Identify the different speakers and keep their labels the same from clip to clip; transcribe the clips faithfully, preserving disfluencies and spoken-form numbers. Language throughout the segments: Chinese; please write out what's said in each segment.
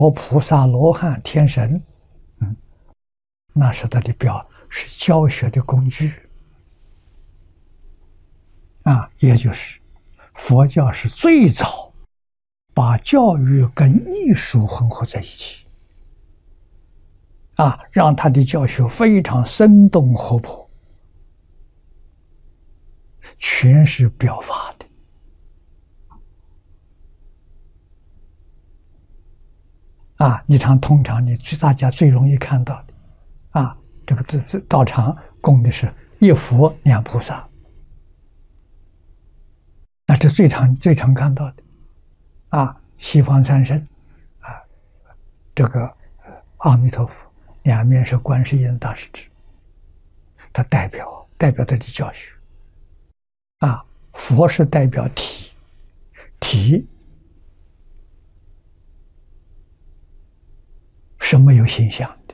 Speaker 1: 佛菩萨、罗汉、天神，嗯，那是他的表，是教学的工具啊，也就是佛教是最早把教育跟艺术混合在一起啊，让他的教学非常生动活泼，全是表法的。啊，你常通常你最大家最容易看到的，啊，这个这这道场供的是一佛两菩萨，那这最常最常看到的，啊，西方三圣，啊，这个阿弥陀佛，两面是观世音大势至，它代表代表他的教学，啊，佛是代表体，体。是没有形象的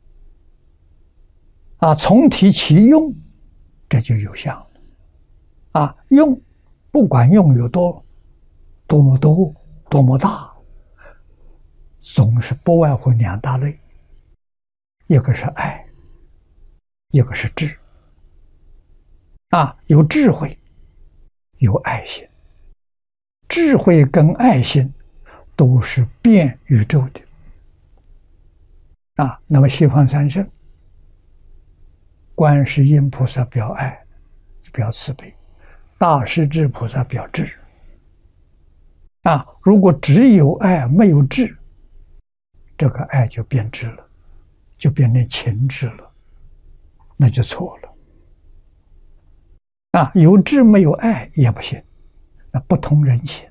Speaker 1: 啊，从体起用，这就有相了啊。用不管用有多多么多多么大，总是不外乎两大类，一个是爱，一个是智啊。有智慧，有爱心，智慧跟爱心都是遍宇宙的。啊，那么西方三圣，观世音菩萨表爱，表慈悲；大势至菩萨表智。啊，如果只有爱没有智，这个爱就变智了，就变成情智了，那就错了。啊，有智没有爱也不行，那不通人情。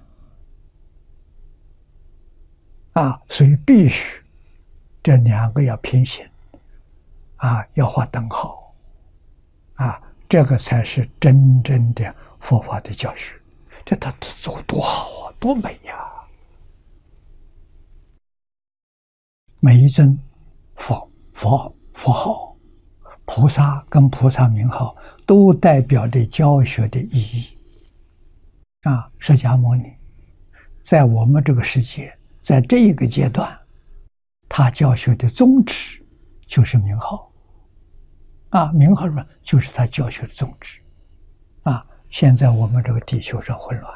Speaker 1: 啊，所以必须。这两个要平行，啊，要画等号，啊，这个才是真正的佛法的教学。这他做多好啊，多美呀！每一尊佛佛佛号、菩萨跟菩萨名号，都代表着教学的意义。啊，释迦牟尼在我们这个世界，在这一个阶段。他教学的宗旨就是名号，啊，名号上就是他教学的宗旨，啊，现在我们这个地球上混乱，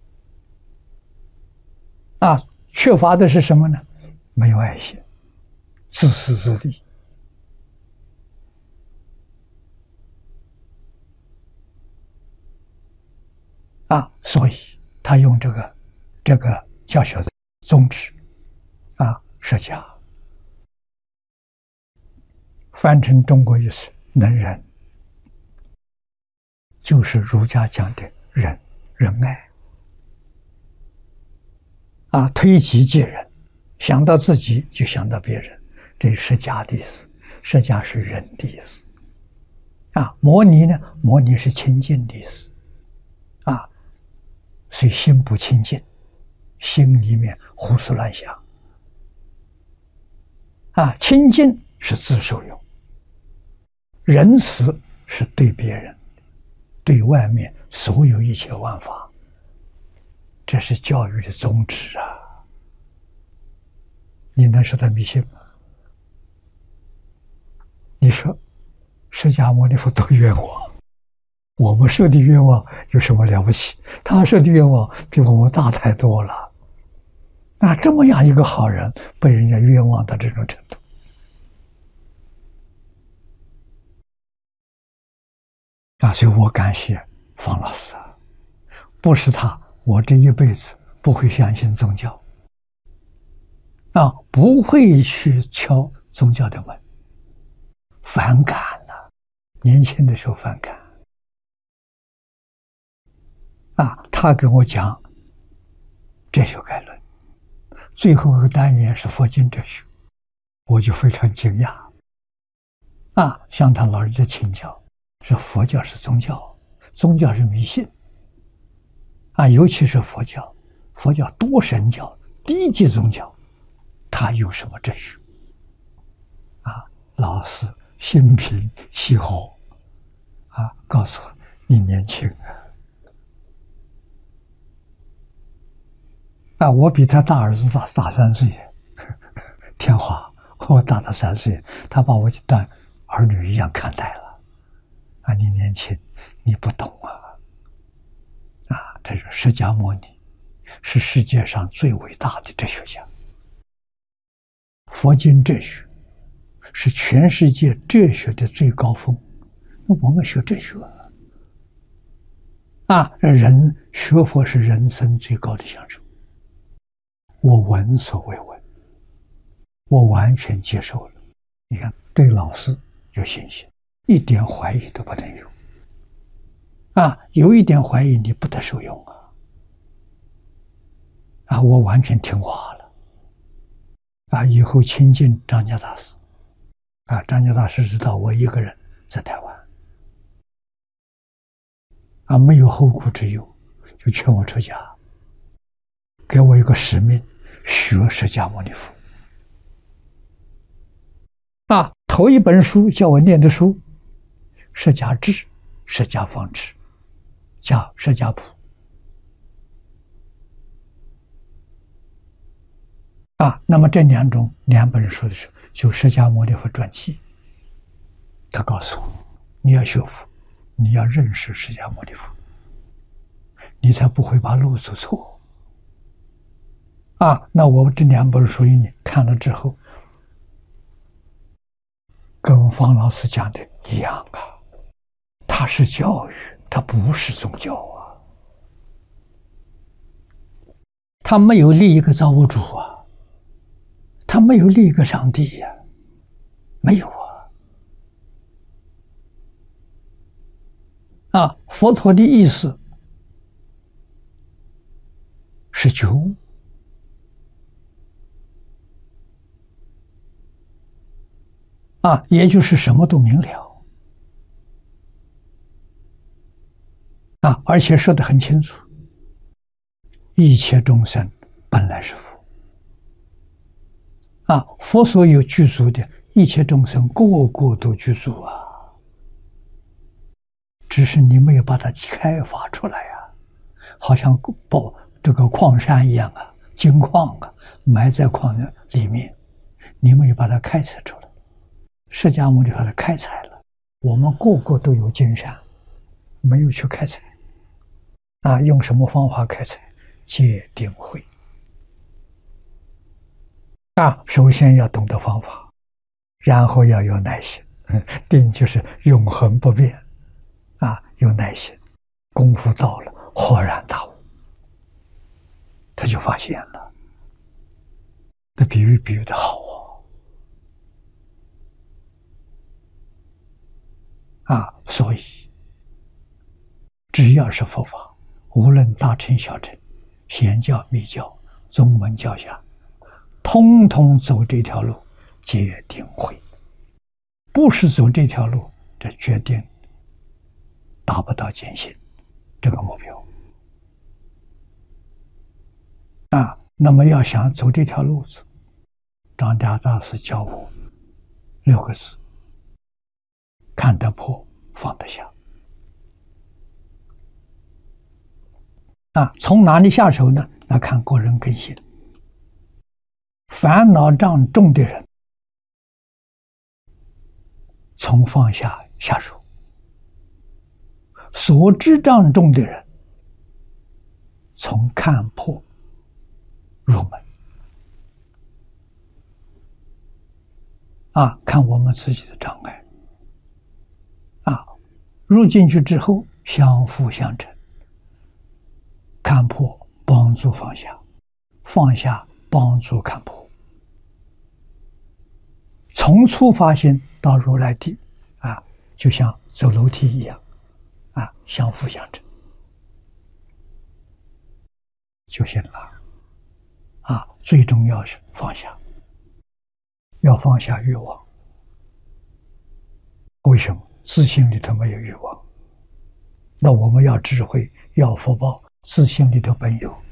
Speaker 1: 啊，缺乏的是什么呢？没有爱心，自私自利，啊，所以他用这个这个教学的宗旨，啊，释迦。翻成中国意思，能仁，就是儒家讲的仁仁爱啊，推己及人，想到自己就想到别人，这是释迦的意思。释迦是仁的意思啊。摩尼呢，摩尼是清净的意思啊，所以心不清净，心里面胡思乱想啊。清净是自受用。仁慈是对别人，对外面所有一切万法，这是教育的宗旨啊！你能说他迷信吗？你说释迦牟尼佛都冤枉，我们受的冤枉有什么了不起？他受的冤枉比我们大太多了。那这么样一个好人，被人家冤枉到这种程度。啊，所以我感谢方老师啊，不是他，我这一辈子不会相信宗教，啊，不会去敲宗教的门，反感呐、啊，年轻的时候反感，啊，他跟我讲哲学概论，最后一个单元是佛经哲学，我就非常惊讶，啊，向他老人家请教。说佛教是宗教，宗教是迷信啊，尤其是佛教，佛教多神教、低级宗教，它有什么哲学啊？老师心平气和啊，告诉我你年轻啊，啊，我比他大儿子大大三岁， 天华，我大他三岁，他把我就当儿女一样看待了。啊，你年轻，你不懂啊！啊，他说释迦牟尼是世界上最伟大的哲学家，佛经哲学是全世界哲学的最高峰。那我们学哲学啊，人学佛是人生最高的享受。我闻所未闻，我完全接受了。你看，对老师有信心，一点怀疑都不能有。啊，有一点怀疑，你不得受用啊！啊，我完全听话了。啊，以后亲近张家大师，啊，张家大师知道我一个人在台湾，啊，没有后顾之忧，就劝我出家，给我一个使命，学释迦牟尼佛。啊，头一本书叫我念的书，释迦志、释迦方志加释迦谱。啊，那么这两种两本书的时候，就释迦牟尼佛传记。他告诉我，你要学佛，你要认识释迦牟尼佛，你才不会把路走错。啊，那我这两本书你看了之后，跟方老师讲的一样啊，它是教育，它不是宗教啊，它没有立一个造物主啊，它没有立一个上帝呀、啊，没有啊。啊，佛陀的意思是觉悟。啊，也就是什么都明了。啊，而且说得很清楚，一切众生本来是佛。啊，佛所有具足的一切众生，个个都具足啊，只是你没有把它开发出来啊，好像宝这个矿山一样啊，金矿啊，埋在矿里面，你没有把它开采出来。释迦牟尼把它开采了，我们个个都有金山，没有去开采。啊，用什么方法开采？戒定慧。啊，首先要懂得方法，然后要有耐心。定就是永恒不变。啊，有耐心，功夫到了，豁然大悟，他就发现了。这比喻比喻的好啊！啊，所以只要是佛法，无论大乘小乘、显教密教、宗门教下，通通走这条路，戒定慧。不是走这条路，这决定达不到见性这个目标。啊，那么要想走这条路子，张家大师教我六个字：看得破，放得下。啊，从哪里下手呢？那看个人根性。烦恼障重的人，从放下下手；所知障重的人，从看破入门。啊，看我们自己的障碍。啊，入进去之后，相辅相成。看破帮助放下，放下帮助看破。从初发心到如来地，啊，就像走楼梯一样，啊，相辅相成，就行了。啊，最重要是放下，要放下欲望。为什么？自信里头没有欲望。那我们要智慧，要福报，自信里头本有，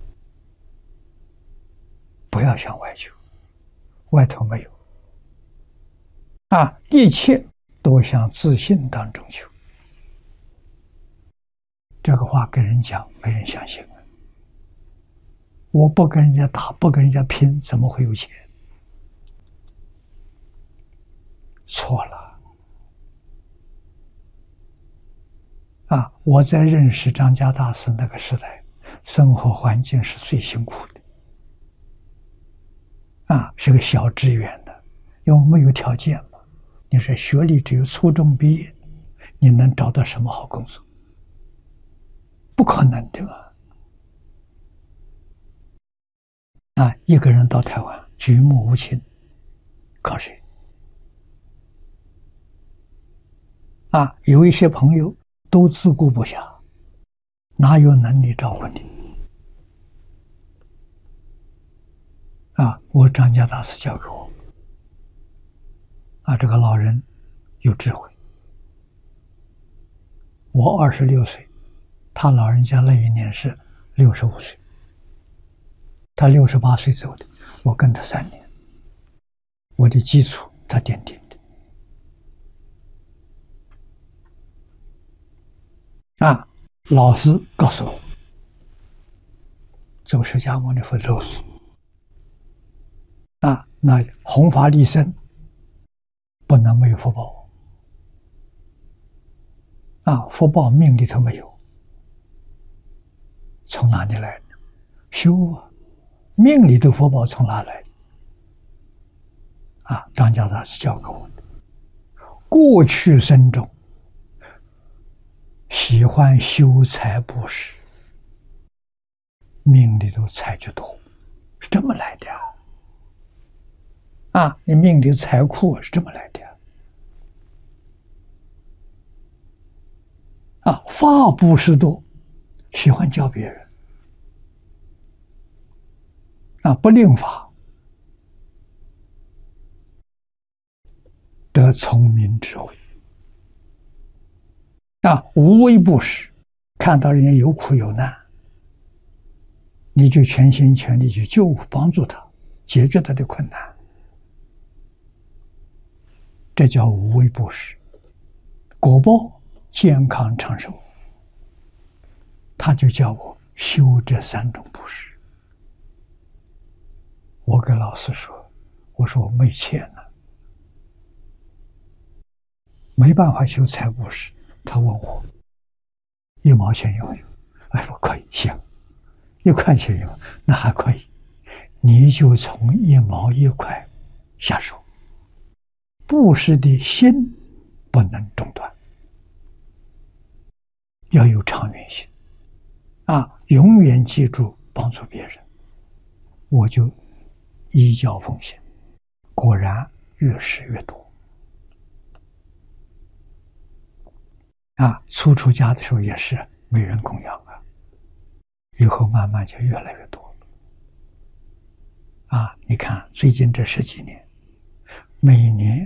Speaker 1: 不要向外求，外头没有。啊，一切都向自信当中求。这个话跟人讲，没人相信。我不跟人家打，不跟人家拼，怎么会有钱？ 错了。啊，我在认识张家大师那个时代，生活环境是最辛苦的。啊，是个小职员的，因为没有条件嘛。你说学历只有初中毕业，你能找到什么好工作？不可能的嘛。啊，一个人到台湾，举目无亲，靠谁？啊，有一些朋友都自顾不暇，哪有能力照顾你？啊，我张家大师教给我，啊，这个老人有智慧。我二十六岁，他老人家那一年是六十五岁，他六十八岁走的，我跟他三年，我的基础他奠定的。啊，老师告诉我，走释迦牟尼佛的路。啊，那弘法利生不能没有福报。啊，福报命里头没有，从哪里来的？修啊，命里的福报从哪来的？啊，张家大师教给我的，过去生中喜欢修财布施，命里头财就多，是这么来的啊。啊，你命里财库是这么来的。啊，法布施多，喜欢教别人。啊，不令法，得聪明智慧。啊，无为布施，看到人家有苦有难，你就全心全力去救帮助他，解决他的困难。这叫无为布施，果报健康长寿。他就叫我修这三种布施。我跟老师说，我说我没钱了，没办法修财布施。他问我一毛钱有没有？哎，我可以，行，一块钱有，那还可以，你就从一毛一块下手。布施的心不能中断，要有长远性啊！永远记住帮助别人，我就依教奉献，果然越施越多啊！初出家的时候也是没人供养啊，以后慢慢就越来越多了啊！你看最近这十几年，每年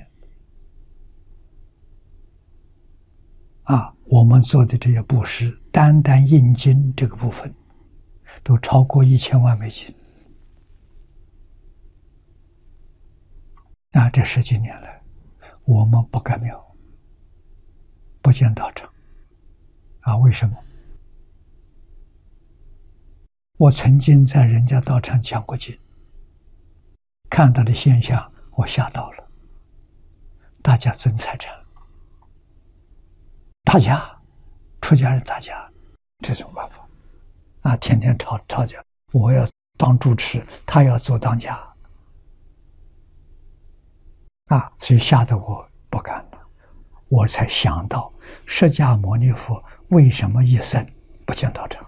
Speaker 1: 啊，我们做的这些布施，单单印经这个部分，都超过一千万美金。啊，这十几年来，我们不改庙，不建道场，啊，为什么？我曾经在人家道场讲过经，看到的现象，我吓到了。大家争财产。打架，出家人打架，这种办法啊，天天吵吵架，我要当主持，他要做当家啊，所以吓得我不敢了。我才想到释迦牟尼佛为什么一生不建道场，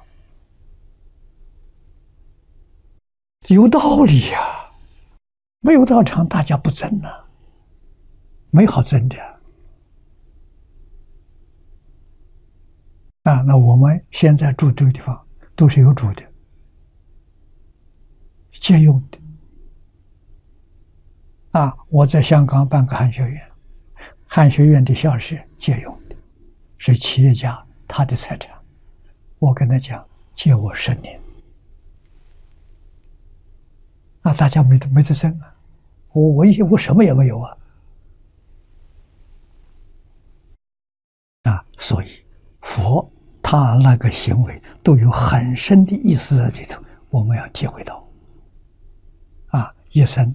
Speaker 1: 有道理呀、啊！没有道场，大家不争啊，没好争的。啊，那我们现在住这个地方都是有主的，借用的。啊，我在香港办个汉学院，汉学院的校舍借用的，是企业家他的财产。我跟他讲，借我十年。啊，大家没得没得争啊，我我我什么也没有啊。啊，所以佛他那个行为都有很深的意思在里头，我们要体会到。啊，一生